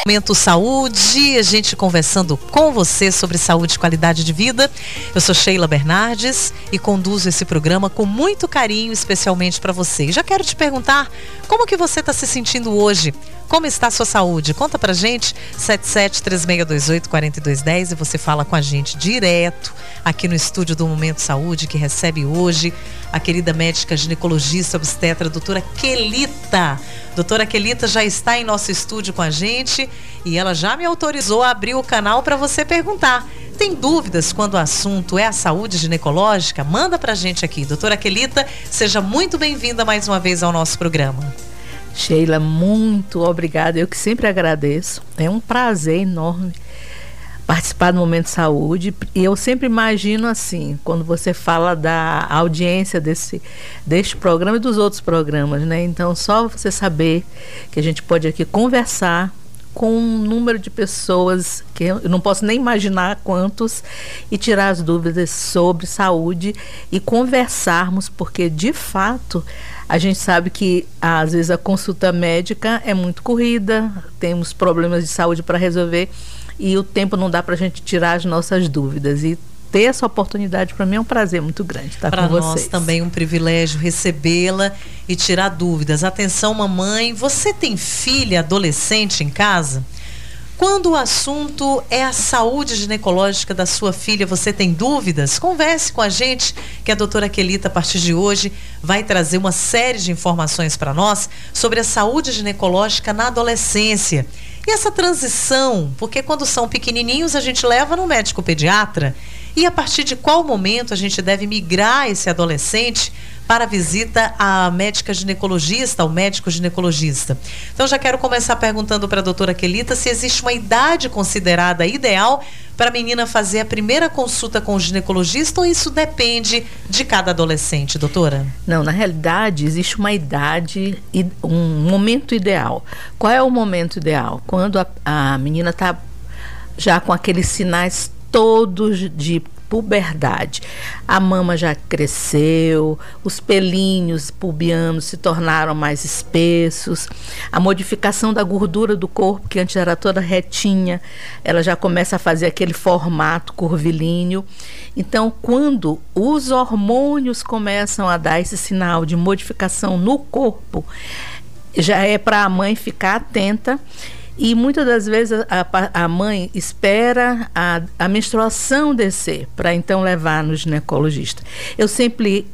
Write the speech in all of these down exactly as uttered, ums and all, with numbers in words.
Momento Saúde, a gente conversando com você sobre saúde e qualidade de vida. Eu sou Sheila Bernardes e conduzo esse programa com muito carinho, especialmente para você. E já quero te perguntar, como que você está se sentindo hoje? Como está a sua saúde? Conta pra gente, sete sete três seis dois oito quatro dois um zero, e você fala com a gente direto aqui no estúdio do Momento Saúde, que recebe hoje a querida médica ginecologista obstetra, doutora Quelita. Doutora Quelita já está em nosso estúdio com a gente e ela já me autorizou a abrir o canal para você perguntar. Tem dúvidas quando o assunto é a saúde ginecológica? Manda pra gente aqui. Doutora Quelita, seja muito bem-vinda mais uma vez ao nosso programa. Sheila, muito obrigada. Eu que sempre agradeço. É um prazer enorme participar do Momento Saúde. E eu sempre imagino assim, quando você fala da audiência desse, deste programa e dos outros programas, né? Então, só você saber que a gente pode aqui conversar com um número de pessoas que eu não posso nem imaginar quantos, e tirar as dúvidas sobre saúde e conversarmos, porque de fato a gente sabe que às vezes a consulta médica é muito corrida, temos problemas de saúde para resolver e o tempo não dá para a gente tirar as nossas dúvidas. E ter essa oportunidade para mim é um prazer muito grande estar com vocês. Para nós também um privilégio recebê-la e tirar dúvidas. Atenção, mamãe, você tem filha adolescente em casa? Quando o assunto é a saúde ginecológica da sua filha, você tem dúvidas? Converse com a gente, que a doutora Quelita, a partir de hoje, vai trazer uma série de informações para nós sobre a saúde ginecológica na adolescência. E essa transição, porque quando são pequenininhos a gente leva no médico pediatra, e a partir de qual momento a gente deve migrar esse adolescente para a visita à médica ginecologista, ao médico ginecologista? Então já quero começar perguntando para a doutora Quelita se existe uma idade considerada ideal para a menina fazer a primeira consulta com o ginecologista, ou isso depende de cada adolescente, doutora? Não, na realidade existe uma idade, um momento ideal. Qual é o momento ideal? Quando a, a menina está já com aqueles sinais todos de puberdade. A mama já cresceu, os pelinhos pubianos se tornaram mais espessos, a modificação da gordura do corpo, que antes era toda retinha, ela já começa a fazer aquele formato curvilíneo. Então, quando os hormônios começam a dar esse sinal de modificação no corpo, já é para a mãe ficar atenta. E muitas das vezes a, a mãe espera a, a menstruação descer para então levar no ginecologista. Eu sempre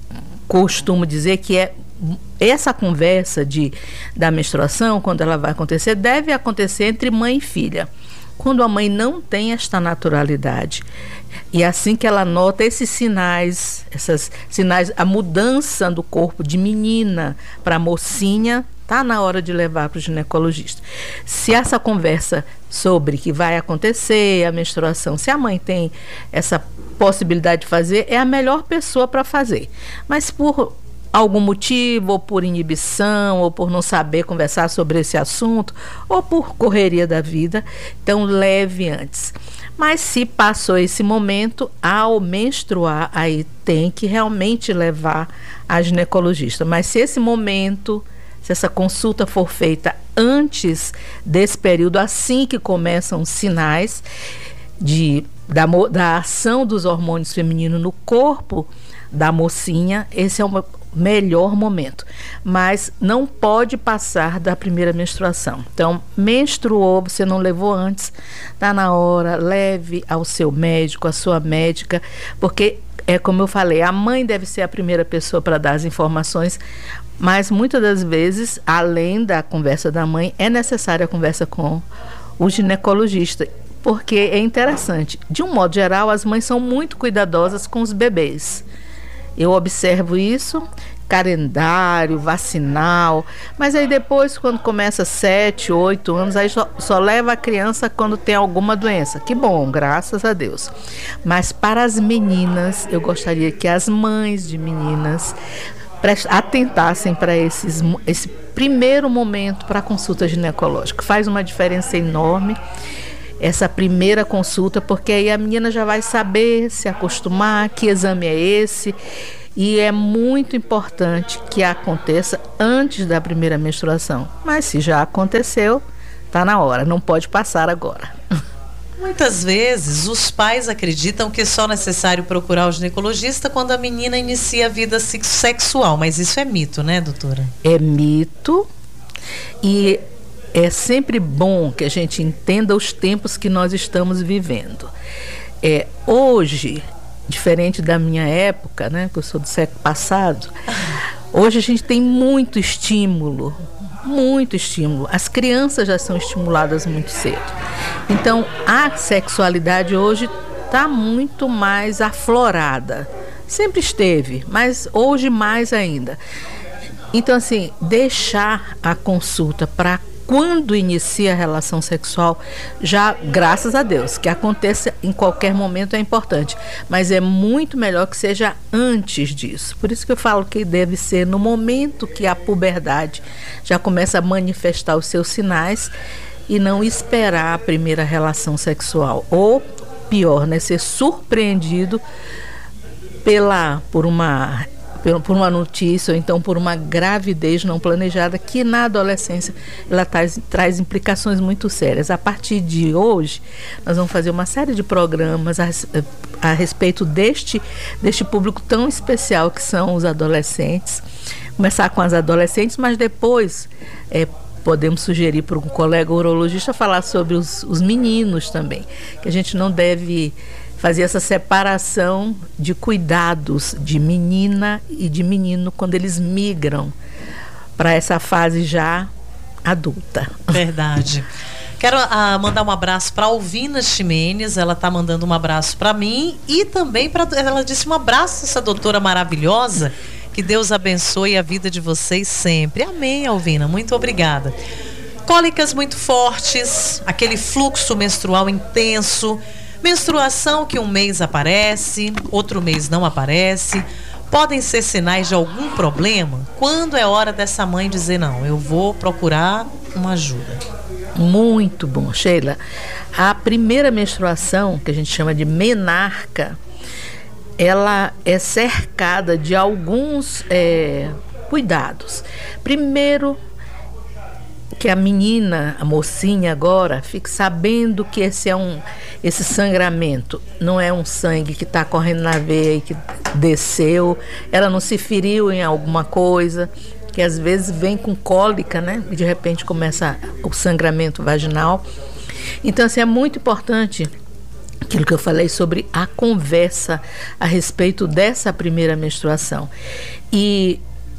costumo dizer que é essa conversa de, da menstruação, quando ela vai acontecer, deve acontecer entre mãe e filha. Quando a mãe não tem esta naturalidade, e assim que ela nota esses sinais, esses sinais, a mudança do corpo de menina para mocinha, está na hora de levar para o ginecologista. Se essa conversa sobre que vai acontecer a menstruação, se a mãe tem essa possibilidade de fazer, é a melhor pessoa para fazer. Mas por algum motivo, ou por inibição, ou por não saber conversar sobre esse assunto, ou por correria da vida, então leve antes. Mas se passou esse momento, ao menstruar, aí tem que realmente levar a ginecologista. Mas se esse momento, se essa consulta for feita antes desse período, assim que começam os sinais de, da, da ação dos hormônios femininos no corpo da mocinha, esse é o melhor momento. Mas não pode passar da primeira menstruação. Então, menstruou, você não levou antes, está na hora, leve ao seu médico, à sua médica, porque é como eu falei, a mãe deve ser a primeira pessoa para dar as informações, mas muitas das vezes, além da conversa da mãe, é necessária a conversa com o ginecologista, porque é interessante. De um modo geral, as mães são muito cuidadosas com os bebês. Eu observo isso, calendário, vacinal, mas aí depois, quando começa sete, oito anos, aí só, só leva a criança quando tem alguma doença. Que bom, graças a Deus. Mas para as meninas, eu gostaria que as mães de meninas atentassem para esses, esse primeiro momento para a consulta ginecológica. Faz uma diferença enorme essa primeira consulta, porque aí a menina já vai saber se acostumar, que exame é esse. E é muito importante que aconteça antes da primeira menstruação. Mas se já aconteceu, está na hora, não pode passar agora. Muitas vezes os pais acreditam que é só necessário procurar o ginecologista quando a menina inicia a vida sexual, mas isso é mito, né, doutora? É mito, e é sempre bom que a gente entenda os tempos que nós estamos vivendo. É, hoje, diferente da minha época, né, que eu sou do século passado, hoje a gente tem muito estímulo, muito estímulo. As crianças já são estimuladas muito cedo. Então, a sexualidade hoje está muito mais aflorada. Sempre esteve, mas hoje mais ainda. Então, assim, deixar a consulta para quando inicia a relação sexual, já, graças a Deus, que aconteça em qualquer momento é importante, mas é muito melhor que seja antes disso. Por isso que eu falo que deve ser no momento que a puberdade já começa a manifestar os seus sinais, e não esperar a primeira relação sexual, ou pior, né, ser surpreendido pela, por uma por uma notícia, ou então por uma gravidez não planejada, que na adolescência ela traz, traz implicações muito sérias. A partir de hoje, nós vamos fazer uma série de programas a, a respeito deste, deste público tão especial que são os adolescentes. Começar com as adolescentes, mas depois é, podemos sugerir para um colega urologista falar sobre os, os meninos também, que a gente não deve fazer essa separação de cuidados de menina e de menino quando eles migram para essa fase já adulta. Verdade. Quero uh, mandar um abraço para Alvina Ximenes, ela está mandando um abraço para mim e também para, ela disse um abraço a essa doutora maravilhosa, que Deus abençoe a vida de vocês sempre. Amém, Alvina, muito obrigada. Cólicas muito fortes, aquele fluxo menstrual intenso, menstruação que um mês aparece, outro mês não aparece, podem ser sinais de algum problema? Quando é hora dessa mãe dizer, não, eu vou procurar uma ajuda? Muito bom, Sheila. A primeira menstruação, que a gente chama de menarca, ela é cercada de alguns é, cuidados. Primeiro, que a menina, a mocinha agora, fique sabendo que esse é um, esse sangramento não é um sangue que está correndo na veia e que desceu, ela não se feriu em alguma coisa, que às vezes vem com cólica, né? E de repente começa o sangramento vaginal. Então, assim, é muito importante aquilo que eu falei sobre a conversa a respeito dessa primeira menstruação. E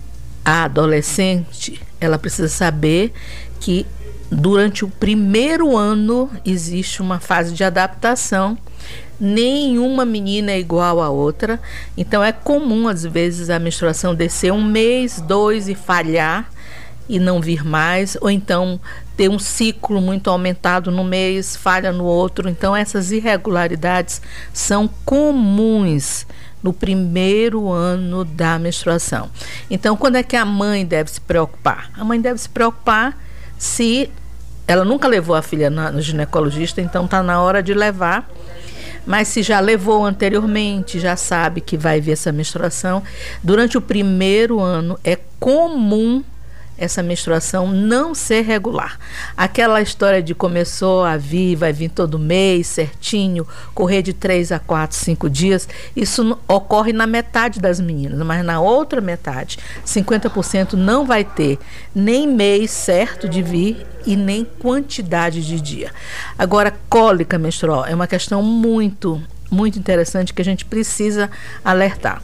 a adolescente, ela precisa saber que durante o primeiro ano existe uma fase de adaptação. Nenhuma menina é igual à outra, então é comum às vezes a menstruação descer um mês, dois e falhar e não vir mais, ou então ter um ciclo muito aumentado no mês, falha no outro. Então essas irregularidades são comuns no primeiro ano da menstruação. Então, quando é que a mãe deve se preocupar? A mãe deve se preocupar se ela nunca levou a filha no ginecologista, então está na hora de levar. Mas se já levou anteriormente, já sabe que vai vir essa menstruação. Durante o primeiro ano é comum essa menstruação não ser regular. Aquela história de começou a vir, vai vir todo mês, certinho, correr de três a quatro, cinco dias, isso ocorre na metade das meninas, mas na outra metade, cinquenta por cento não vai ter nem mês certo de vir e nem quantidade de dia. Agora, cólica menstrual é uma questão muito, muito interessante que a gente precisa alertar.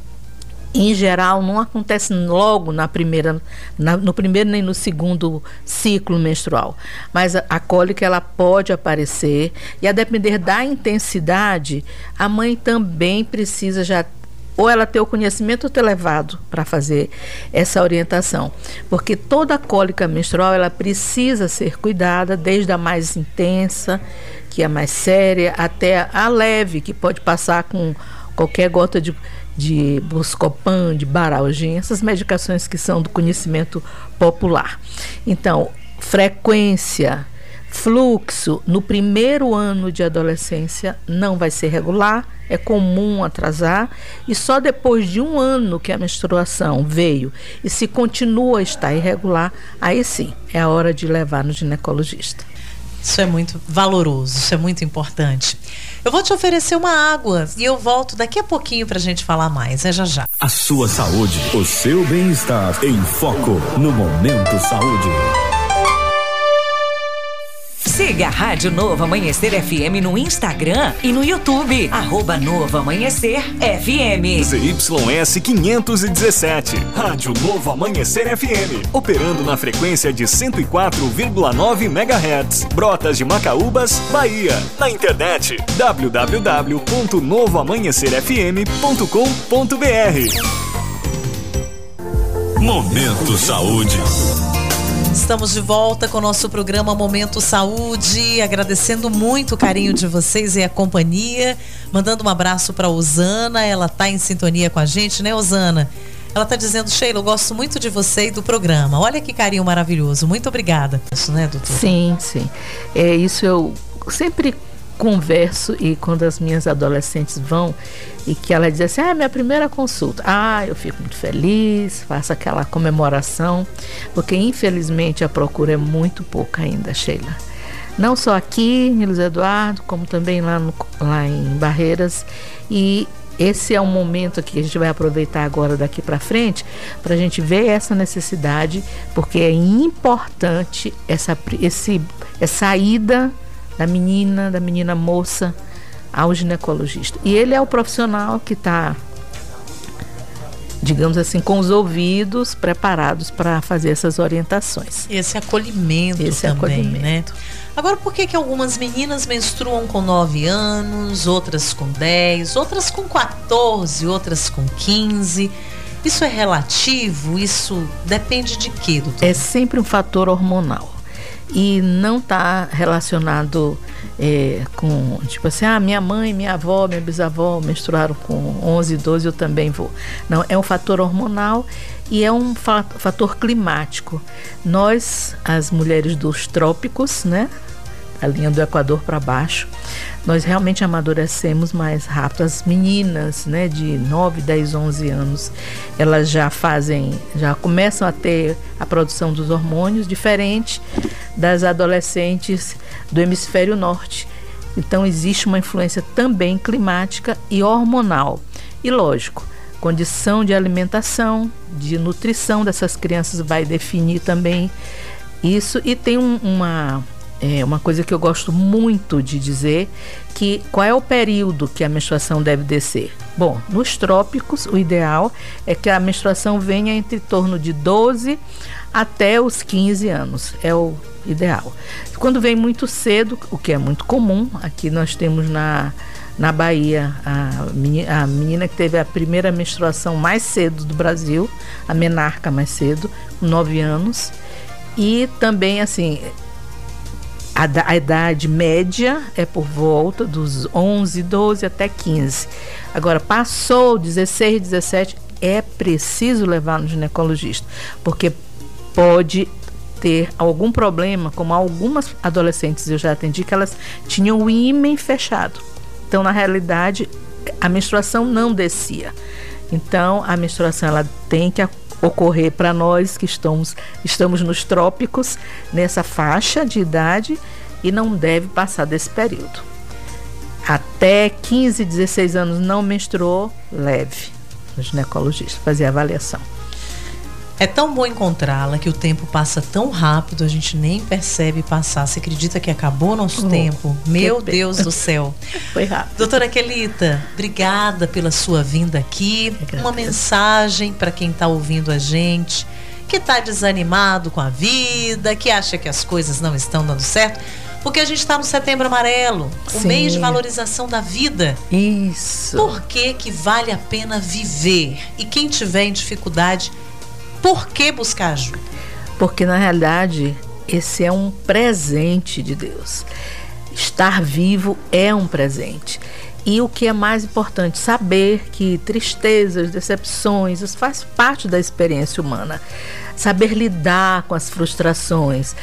Em geral, não acontece logo na primeira, na, no primeiro nem no segundo ciclo menstrual. Mas a, a cólica ela pode aparecer e, a depender da intensidade, a mãe também precisa já ou ela ter o conhecimento ou ter levado para fazer essa orientação. Porque toda cólica menstrual ela precisa ser cuidada, desde a mais intensa, que é a mais séria, até a leve, que pode passar com qualquer gota de de Buscopan, de Baralgin, essas medicações que são do conhecimento popular. Então, frequência, Fluxo no primeiro ano de adolescência não vai ser regular, é comum atrasar, e só depois de um ano que a menstruação veio e se continua a estar irregular, aí sim é a hora de levar no ginecologista. Isso é muito valoroso, isso é muito importante. Eu vou te oferecer uma água e eu volto daqui a pouquinho pra gente falar mais, é já já. A sua saúde, o seu bem-estar em foco no Momento Saúde. Siga a Rádio Novo Amanhecer F M no Instagram e no YouTube. Arroba Novo Amanhecer F M. Z Y S quinhentos e dezessete. Rádio Novo Amanhecer F M. Operando na frequência de cento e quatro vírgula nove megahertz. Brotas de Macaúbas, Bahia. Na internet w w w ponto novo amanhecer f m ponto com ponto b r. Momento Saúde. Estamos de volta com o nosso programa Momento Saúde, agradecendo muito o carinho de vocês e a companhia, mandando um abraço para a Osana, ela está em sintonia com a gente, né, Osana? Ela está dizendo: Sheila, eu gosto muito de você e do programa. Olha que carinho maravilhoso, muito obrigada. Isso, né, doutor? Sim, sim. É isso, eu sempre converso, e quando as minhas adolescentes vão e que ela diz assim: ah, minha primeira consulta, ah, eu fico muito feliz, faço aquela comemoração, porque infelizmente a procura é muito pouca ainda, Sheila. Não só aqui em Luiz Eduardo, como também lá, no, lá em Barreiras, e esse é um momento que a gente vai aproveitar agora daqui para frente para a gente ver essa necessidade, porque é importante essa, esse, essa ida da menina, da menina moça ao ginecologista. E ele é o profissional que está, digamos assim, com os ouvidos preparados para fazer essas orientações. Esse acolhimento Esse também, acolhimento. né? Agora, por que que algumas meninas menstruam com nove anos, outras com dez, outras com quatorze, outras com quinze? Isso é relativo? Isso depende de quê, doutor? É sempre um fator hormonal. E não está relacionado é, com, tipo assim, ah, minha mãe, minha avó, minha bisavó menstruaram com onze, doze, eu também vou. Não, é um fator hormonal e é um fa- fator climático. Nós, as mulheres dos trópicos, né, a linha do Equador para baixo, nós realmente amadurecemos mais rápido. As meninas, né, de nove, dez, onze anos, elas já fazem, já começam a ter a produção dos hormônios diferente das adolescentes do hemisfério norte. Então existe uma influência também climática e hormonal. E lógico, condição de alimentação, de nutrição dessas crianças vai definir também isso. E tem um, uma... É uma coisa que eu gosto muito de dizer, que qual é o período que a menstruação deve descer? Bom, nos trópicos, o ideal é que a menstruação venha entre torno de doze até os quinze anos, é o ideal. Quando vem muito cedo, o que é muito comum, aqui nós temos na, na Bahia a menina, a menina que teve a primeira menstruação mais cedo do Brasil, a menarca mais cedo, com nove anos, e também assim... A, a idade média é por volta dos onze, doze até quinze. Agora, passou dezesseis, dezessete, é preciso levar no ginecologista, porque pode ter algum problema, como algumas adolescentes eu já atendi, que elas tinham o ímen fechado. Então, na realidade, a menstruação não descia. Então, a menstruação ela tem que ocorrer para nós que estamos, estamos nos trópicos, nessa faixa de idade, e não deve passar desse período. Até quinze, dezesseis anos não menstruou, leve no ginecologista, fazer a avaliação. É tão bom encontrá-la que o tempo passa tão rápido, a gente nem percebe passar. Você acredita que acabou o nosso oh, tempo? Meu Deus do céu. Foi rápido. Doutora Quelita, obrigada pela sua vinda aqui. Uma mensagem para quem está ouvindo a gente, que está desanimado com a vida, que acha que as coisas não estão dando certo, porque a gente está no Setembro Amarelo, o mês de valorização da vida. Isso. Por que que vale a pena viver? E quem tiver em dificuldade, por que buscar ajuda? Porque, na realidade, esse é um presente de Deus. Estar vivo é um presente. E o que é mais importante, saber que tristezas, decepções, isso faz parte da experiência humana. Saber lidar com as frustrações.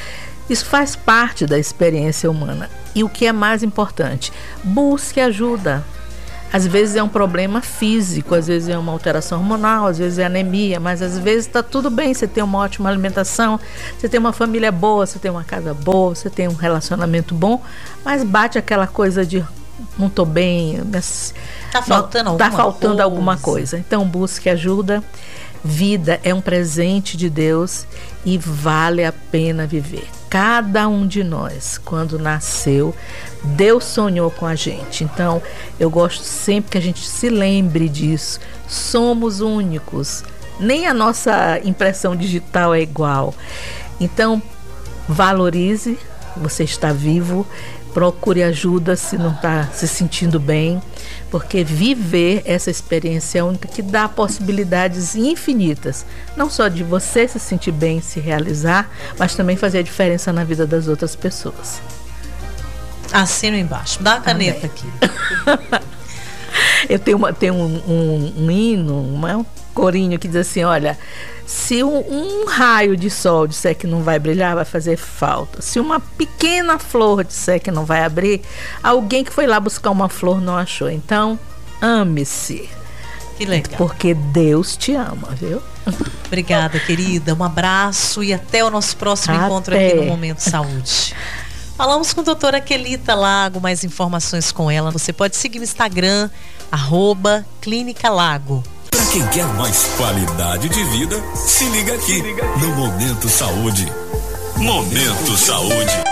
Isso faz parte da experiência humana. E o que é mais importante, busque ajuda. Às vezes é um problema físico, às vezes é uma alteração hormonal, às vezes é anemia, mas às vezes está tudo bem, você tem uma ótima alimentação, você tem uma família boa, você tem uma casa boa, você tem um relacionamento bom, mas bate aquela coisa de não estou bem, está faltando, não, tá alguma, faltando coisa. alguma coisa. Então busque ajuda. Vida é um presente de Deus e vale a pena viver. Cada um de nós, quando nasceu, Deus sonhou com a gente. Então, eu gosto sempre que a gente se lembre disso. Somos únicos. Nem a nossa impressão digital é igual. Então, valorize. Você está vivo. Procure ajuda se não está se sentindo bem, porque viver essa experiência é única que dá possibilidades infinitas, não só de você se sentir bem, se realizar, mas também fazer a diferença na vida das outras pessoas. Assino embaixo, dá a caneta Amém. Aqui. Eu tenho, uma, tenho um, um, um hino, um corinho que diz assim, olha, se um, um raio de sol disser que não vai brilhar, vai fazer falta. Se uma pequena flor disser que não vai abrir, alguém que foi lá buscar uma flor não achou. Então, ame-se. Que legal. Porque Deus te ama, viu? Obrigada, querida. Um abraço e até o nosso próximo até. encontro aqui no Momento Saúde. Falamos com a doutora Quelita Lago, mais informações com ela. Você pode seguir o Instagram, arroba Clínica Lago. Para quem quer mais qualidade de vida, se liga aqui no Momento Saúde. Momento Saúde.